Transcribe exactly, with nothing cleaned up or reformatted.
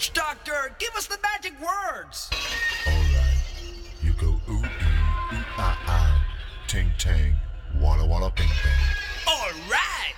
Witch Doctor, give us the magic words. Alright, you go ooh ee, ooh ah ah, ting tang, walla walla bing bang. All right.